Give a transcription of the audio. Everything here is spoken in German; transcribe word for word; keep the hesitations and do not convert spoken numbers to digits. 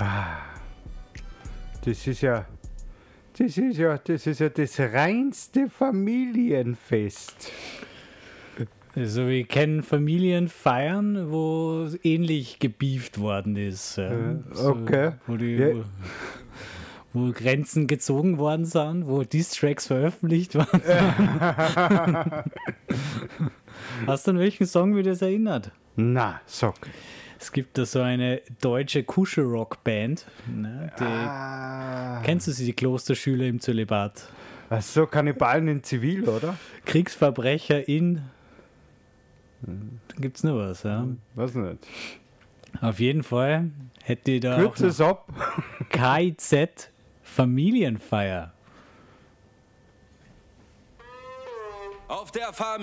Das ist ja, das ist ja, das ist ja das reinste Familienfest. Also ich kenne Familienfeiern, wo ähnlich gebieft worden ist. Ja. Äh, okay. So, wo, die, Ja. wo, wo Grenzen gezogen worden sind, wo Diss-Tracks veröffentlicht waren. Hast du an welchen Song mich das erinnert? Na, sag. Es gibt da so eine deutsche Kuschelrock-Band. Ne, die, Ah. Kennst du sie, die Klosterschüler im Zölibat? Ach so, Kannibalen in Zivil, oder? Kriegsverbrecher in... Da gibt es noch was, ja. Weiß nicht. Auf jeden Fall hätte ich da Kürze auch es ab. noch K I Z Familienfeier. Auf der Familie.